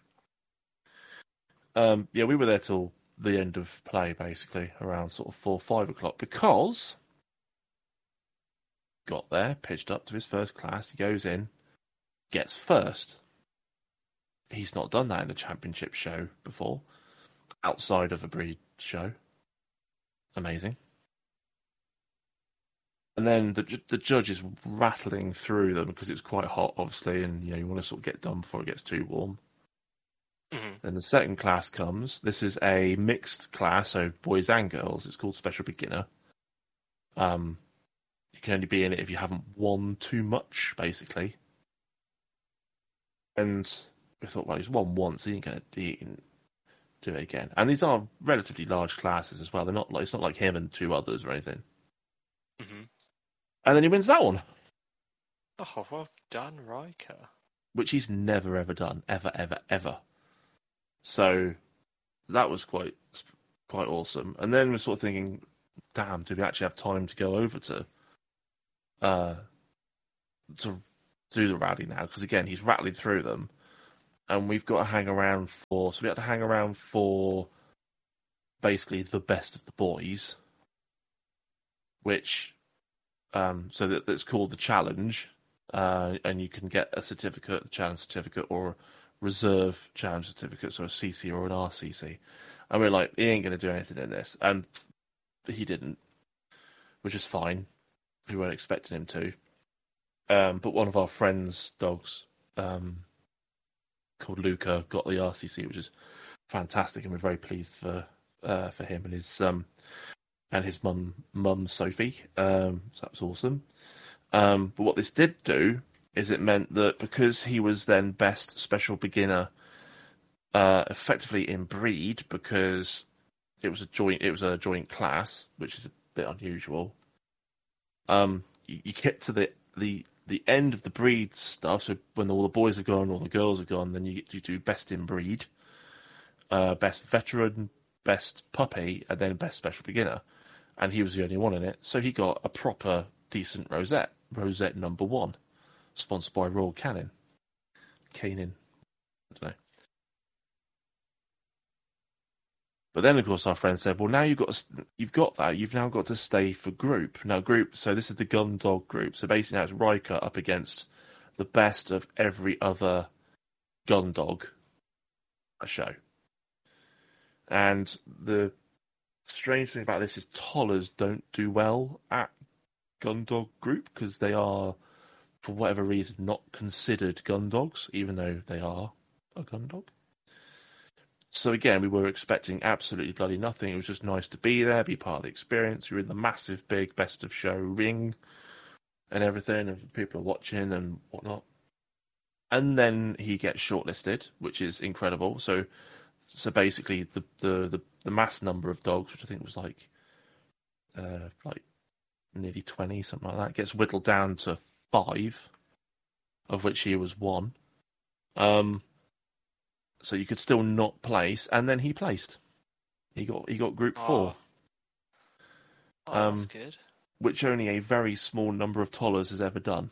Um, yeah, we were there till the end of play, basically, around sort of four, five o'clock, because got there, pitched up to his first class, he goes in, gets first. He's not done that in the championship show before, outside of a breed show. Amazing. And then the the judge is rattling through them because it was quite hot, obviously, and you know you want to sort of get done before it gets too warm. Mm-hmm. Then the second class comes. This is a mixed class, so boys and girls. It's called Special Beginner. Um, you can only be in it if you haven't won too much, basically. And we thought, well, he's won once, he ain't going to do it again. And these are relatively large classes as well. They're not like it's not like him and two others or anything. Mm-hmm. And then he wins that one. Oh, well done, Riker. Which he's never, ever done. Ever, ever, ever. So that was quite quite awesome. And then we're sort of thinking, damn, do we actually have time to go over to uh to do the rally now? Because again, he's rattling through them, and we've got to hang around for. So we had to hang around for basically the best of the boys, which um so that that's called the challenge, uh, and you can get a certificate, a challenge certificate, or a reserve challenge certificate, so a C C or an R C C. And we're like, he ain't going to do anything in this, and he didn't, which is fine. We weren't expecting him to. Um, but one of our friends' dogs, um, called Luca, got the R C C, which is fantastic, and we're very pleased for uh, for him and his um and his mum mum Sophie. Um, so that was awesome. Um, but what this did do is it meant that because he was then best special beginner, uh, effectively in breed, because it was a joint it was a joint class, which is a bit unusual. Um, you, you get to the the the end of the breed stuff, so when all the boys are gone, all the girls are gone, then you you do best in breed, uh, best veteran, best puppy, and then best special beginner. And he was the only one in it, so he got a proper decent rosette, rosette number one, sponsored by Royal Canin, Canin, I don't know. But then, of course, our friend said, "Well, now you've got to, you've got that. You've now got to stay for group now. Group. So this is the gun dog group. So basically, now it's Riker up against the best of every other gun dog show. And the strange thing about this is Tollers don't do well at gun dog group because they are, for whatever reason, not considered gun dogs, even though they are a gun dog. So again, we were expecting absolutely bloody nothing. It was just nice to be there, be part of the experience. You're in the massive, big best of show ring and everything, and people are watching and whatnot. And then he gets shortlisted, which is incredible. So, so basically, the the the, the mass number of dogs, which I think was like, uh, like nearly twenty, something like that, gets whittled down to five, of which he was one. Um. So you could still not place, and then he placed. He got he got group four. Oh, oh um, that's good. Which only a very small number of Tollers has ever done.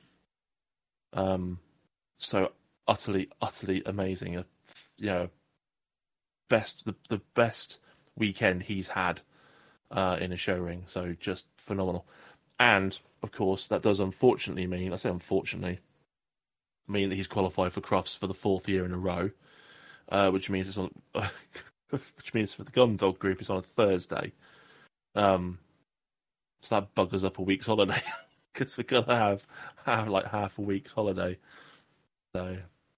Um, so utterly, utterly amazing. A, you know, best the the best weekend he's had uh, in a show ring. So just phenomenal. And of course, that does unfortunately mean I say unfortunately mean that he's qualified for Crufts for the fourth year in a row. Uh, which means it's on, which means for the gun dog group it's on a Thursday. Um, so that buggers up a week's holiday because we're gonna have have like half a week's holiday. So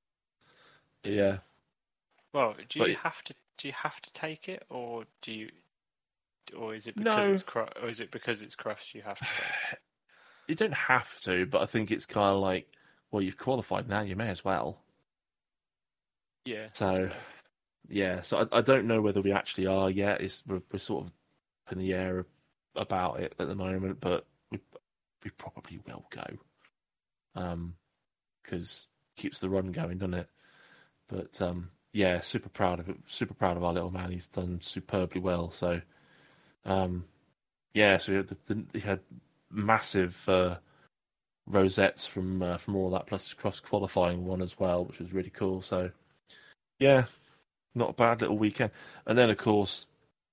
yeah. Well, do you But, have to do you have to take it, or do you, or is it because no, it's cru- or is it because it's Crufts you have to take it? you don't have to, but I think it's kind of like, well, you've qualified now, you may as well. Yeah. So yeah, so I, I don't know whether we actually are yet. It's we're, we're sort of in the air about it at the moment, but we we probably will go, um, because it keeps the run going, doesn't it? But um, yeah, super proud of it. Super proud of our little man. He's done superbly well. So, um, yeah, so we had, the, the, he had massive uh, rosettes from uh, from all that, plus his cross qualifying one as well, which was really cool. So, yeah, not a bad little weekend. And then, of course,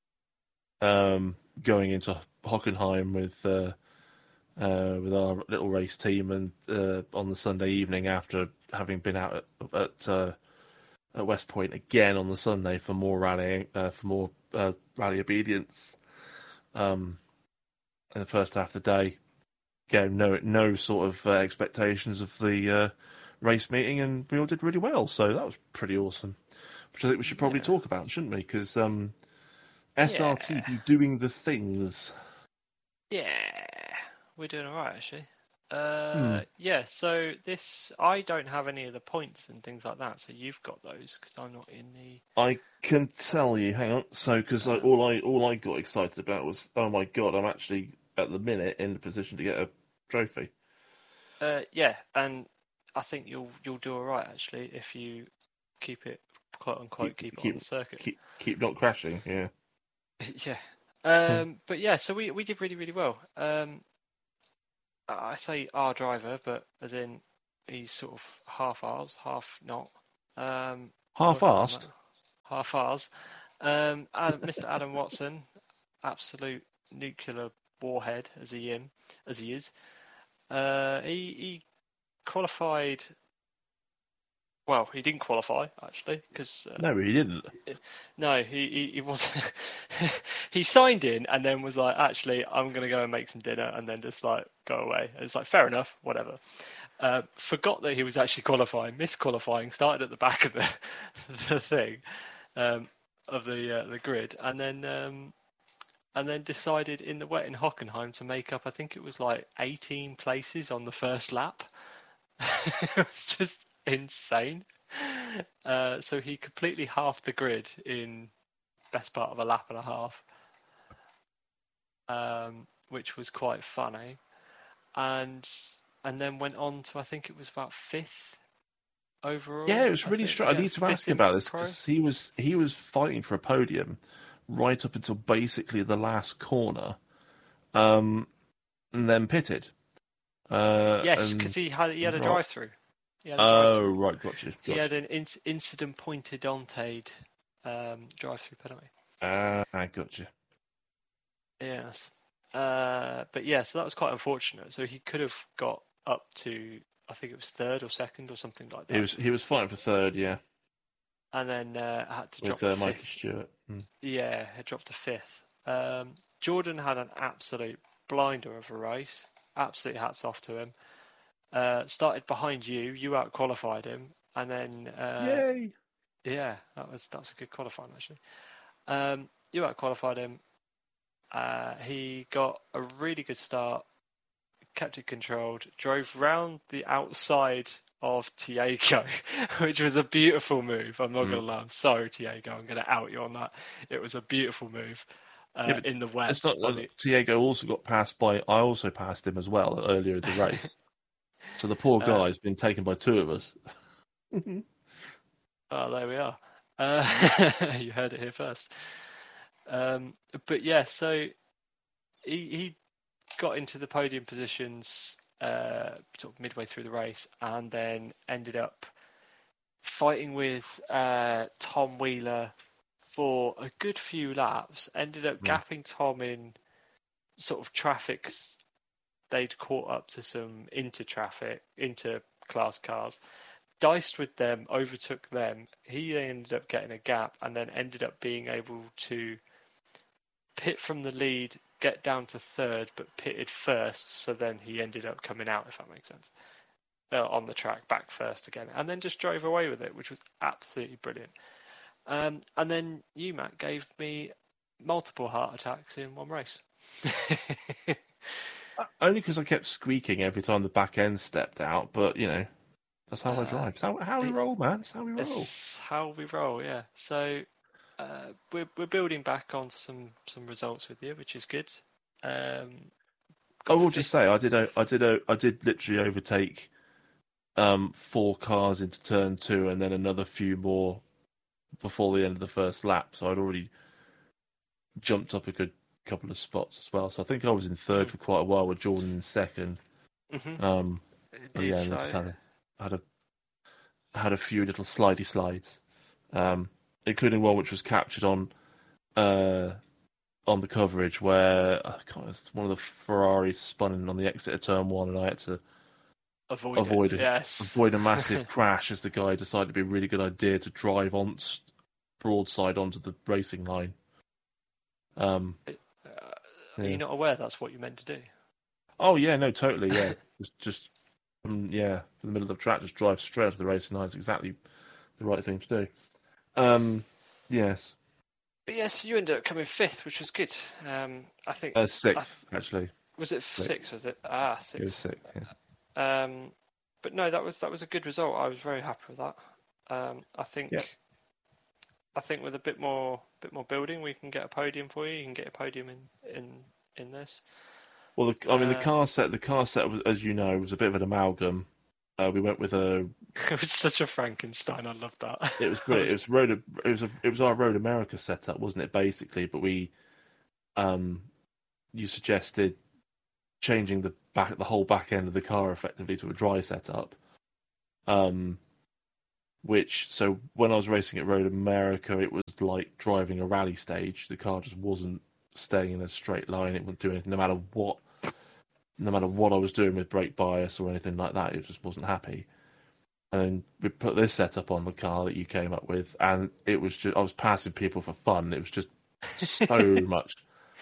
um, going into Hockenheim with uh, uh, with our little race team, and uh, on the Sunday evening after having been out at, at, uh, at West Point again on the Sunday for more rallying, uh, for more uh, rally obedience. Um, in the first half of the day, again, no no sort of uh, expectations of the uh, race meeting, and we all did really well. So that was pretty awesome. Which I think we should probably Yeah. talk about, shouldn't we? Because um, S R T Yeah. be doing the things. Yeah, we're doing all right actually. Uh, Hmm. yeah. So this, I don't have any of the points and things like that. So you've got those because I'm not in the. I can tell you. Hang on. So, because Um, all I all I got excited about was, oh my god, I'm actually at the minute in the position to get a trophy. Uh, yeah, and I think you'll you'll do all right actually if you keep it quote unquote, keep, keep it on the circuit. Keep, keep not crashing, yeah. Yeah. Um, but yeah, so we, we did really, really well. Um, I say our driver, but as in he's sort of half ours, half not. Um, Half-assed? Half ours. Um, Mister Adam Watson, absolute nuclear warhead as he am, as he is. Uh, he, he qualified. Well, he didn't qualify actually because uh, no, he didn't. No, he he, he was. He signed in and then was like, actually, I'm going to go and make some dinner and then just like go away. And it's like, fair enough, whatever. Uh, forgot that he was actually qualifying, misqualifying, started at the back of the the thing, um, of the uh, the grid, and then um, and then decided in the wet in Hockenheim to make up. I think it was like eighteen places on the first lap. It was just insane. Uh, so he completely halved the grid in best part of a lap and a half, um, which was quite funny, and and then went on to I think it was about fifth overall. Yeah, it was I really think, strong. I yeah, need to ask fifth him in about this pro. because he was he was fighting for a podium right up until basically the last corner, um, and then pitted. Uh, Yes, and- because he had he had a right. drive through. Oh, right, got you. He had an in- incident pointed onted um, drive through penalty. Ah, I got you. Yes. Uh, but yeah, so that was quite unfortunate. So he could have got up to, I think it was third or second or something like that. He was he was fighting for third, yeah, And then uh, had to drop with uh, to Mikey fifth. Stewart. Mm. Yeah, had dropped to fifth. Um, Jordan had an absolute blinder of a race. Absolute hats off to him. Uh, started behind you. You out qualified him, and then uh, Yay! yeah, that was that was a good qualifying actually. Um, you out qualified him. Uh, he got a really good start, kept it controlled, drove round the outside of Tiago, which was a beautiful move. I'm not Mm. going to lie, I'm sorry, Tiago, I'm going to out you on that. It was a beautiful move uh, Yeah, but in the wet. It's not on that the- Tiago also got passed by. I also passed him as well earlier in the race. So the poor Uh, guy's been taken by two of us. Oh, there we are. Uh, you heard it here first. Um, but yeah, so he, he got into the podium positions uh, sort of midway through the race, and then ended up fighting with uh, Tom Wheeler for a good few laps. Ended up Mm. gapping Tom in sort of traffic. They'd caught up to some inter traffic, inter class cars. Diced with them, overtook them. He then ended up getting a gap, and then ended up being able to pit from the lead, get down to third, but pitted first. So then he ended up coming out, if that makes sense, uh, on the track, back first again, and then just drove away with it, which was absolutely brilliant. Um, and then you, Matt, gave me multiple heart attacks in one race. Only because I kept squeaking every time the back end stepped out, but you know, that's how I Uh, drive. It's how, how we it- roll, man. It's how we roll. It's how we roll, yeah. So uh, we're we're building back on some some results with you, which is good. Um, I got will fifth- just say I did o- I did o- I did literally overtake um, four cars into turn two, and then another few more before the end of the first lap. So I'd already jumped up a good couple of spots as well. So I think I was in third Mm. for quite a while with Jordan in second. Mhm. Um, It but did yeah, and so. I just had a, had a had a few little slidey slides, um, including one which was captured on uh, on the coverage where I can't, it's one of the Ferraris spun in on the exit of turn one, and I had to Avoid, avoid it. it. Yes. avoid a massive crash as the guy decided it'd be a really good idea to drive on broadside onto the racing line. Um, Uh, Are yeah. you not aware that's what you're meant to do? Oh yeah, no, totally, yeah. just, just um, yeah, in the middle of the track, just drive straight onto the racing line is exactly the right thing to do. Um, yes, But yes, you ended up coming fifth, which was good. Um, I think uh, sixth actually. was it sixth. six? Was it ah It was six? sixth. Yeah. Um, but no, that was that was a good result. I was very happy with that. Um, I think Yeah. I think with a bit more bit more building, we can get a podium for you. You can get a podium in in in this. Well, the, I mean, the Uh, car set, the car set, was, as you know, was a bit of an amalgam Uh, we went with a. It was such a Frankenstein. I love that. It was brilliant. It was road. It was a. It was our Road America setup, wasn't it? Basically, but we, um, you suggested changing the back, the whole back end of the car effectively to a dry setup. Um, which so when I was racing at Road America, it was like driving a rally stage. The car just wasn't staying in a straight line. It wouldn't do anything, no matter what. No matter what I was doing with brake bias or anything like that, it just wasn't happy. And we put this setup on the car that you came up with, and it was just I was passing people for fun. It was just so much,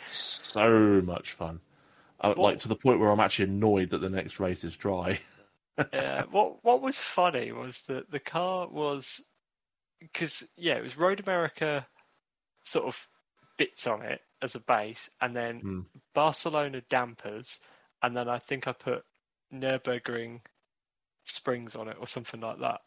so much fun. Uh, like to the point where I'm actually annoyed that the next race is dry. Yeah. What What was funny was that the car was because yeah, it was Road America sort of bits on it as a base, and then Mm. Barcelona dampers, and then I think I put Nürburgring springs on it or something like that.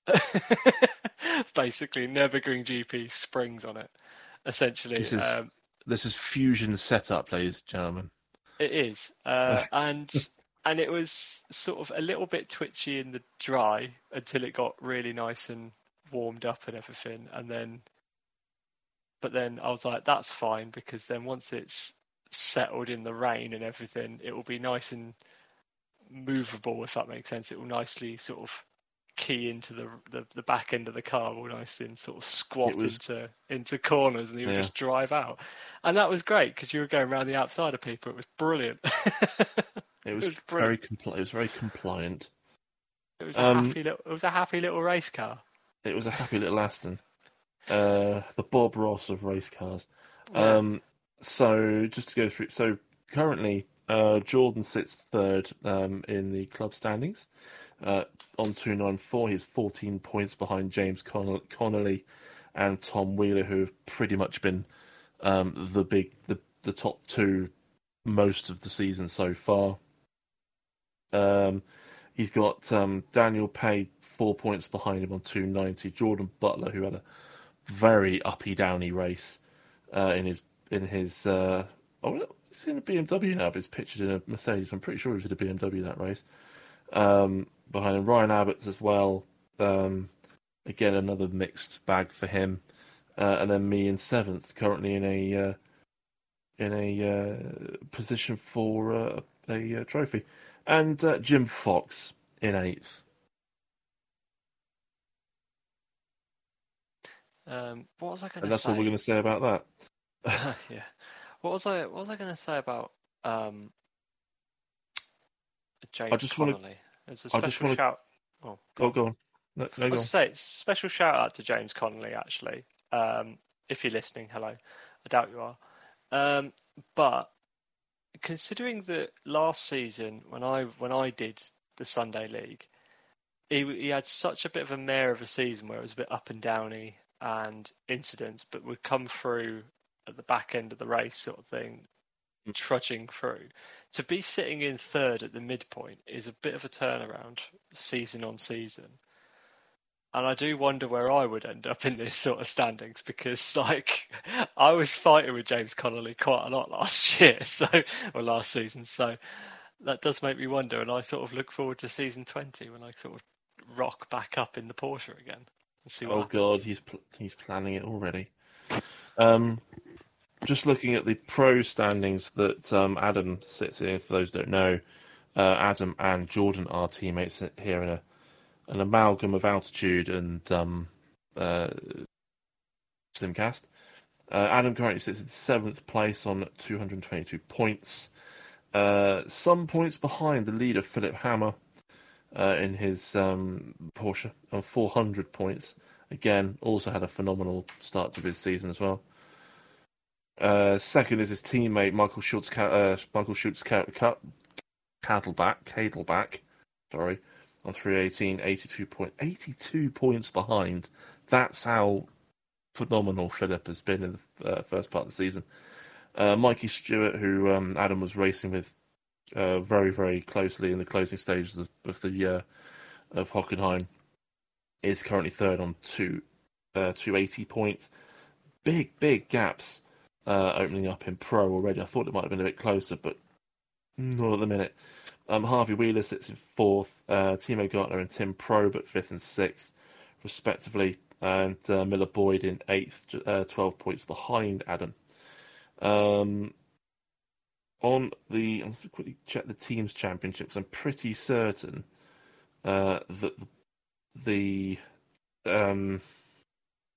Basically, Nürburgring G P springs on it. Essentially, This is um, this is Fusion setup, ladies and gentlemen. it is, uh, and and it was sort of a little bit twitchy in the dry until it got really nice and warmed up and everything, and then. But then I was like, that's fine, because then once it's settled in the rain and everything, it will be nice and movable, if that makes sense. It will nicely sort of key into the the, the back end of the car, will nicely and sort of squat was, into into corners, and you would yeah. just drive out. And that was great because you were going around the outside of people. It was brilliant. It was, it was very compli- It was very compliant. It was a um, happy little. It was a happy little race car. It was a happy little Aston. Uh, the Bob Ross of race cars. Yeah. Um, so just to go through, so currently uh, Jordan sits third um, in the club standings uh, on two ninety-four. He's fourteen points behind James Con- Connolly and Tom Wheeler, who have pretty much been um, the big, the, the top two most of the season so far. Um, he's got um, Daniel Pay four points behind him on two ninety. Jordan Butler, who had a very uppy downy race uh, in his in his uh, oh he's in a B M W now, but he's pictured in a Mercedes. I'm pretty sure he was in a B M W that race. Um, behind him, Ryan Abbott's as well. Um, again, another mixed bag for him. Uh, and then me in seventh, currently in a uh, in a uh, position for uh, a uh, trophy, and uh, Jim Fox in eighth. Um, what was I going to say? And that's all we're going to say about that. Yeah. What was I? What was I going to say about um, James I just Connolly? wanna, It's a I just special wanna, shout. Oh, go, go on. No, no, I go was on. say it's a special shout out to James Connolly. Actually, um, if you're listening, hello. I doubt you are. Um, but considering that last season, when I when I did the Sunday League, he he had such a bit of a mare of a season where it was a bit up and downy and incidents, but would come through at the back end of the race, sort of thing, Mm. trudging through. To be sitting in third at the midpoint is a bit of a turnaround, season on season. And I do wonder where I would end up in this sort of standings, because like I was fighting with James Connolly quite a lot last year, so or last season. So that does make me wonder, and I sort of look forward to season twenty when I sort of rock back up in the Porsche again and see what Oh happens. God, he's pl- he's planning it already. Um, just looking at the pro standings that um, Adam sits in. For those who don't know, uh, Adam and Jordan are teammates here in a an amalgam of altitude and um, uh, Simcast. Uh, Adam currently sits in seventh place on two hundred twenty-two points. Uh, some points behind the leader, Philip Hammer, uh, in his um, Porsche on four hundred points. Again, also had a phenomenal start to his season as well. Uh, second is his teammate Michael Schultz. Uh, Michael Schultz Cattleback, Cadelback, sorry, on three eighteen, eighty-two point, eighty-two points behind. That's how phenomenal Philip has been in the uh, first part of the season. Uh, Mikey Stewart, who um, Adam was racing with uh, very, very closely in the closing stages of, of the year of Hockenheim, is currently third on two, uh, two hundred eighty points. Big, big gaps uh, opening up in Pro already. I thought it might have been a bit closer, but not at the minute. Um, Harvey Wheeler sits in fourth, uh, Timo Gartner and Tim Probert fifth and sixth, respectively, and uh, Miller Boyd in eighth, uh, twelve points behind Adam. Um, on the, I'm going to quickly check the teams' championships. I'm pretty certain uh, that the um,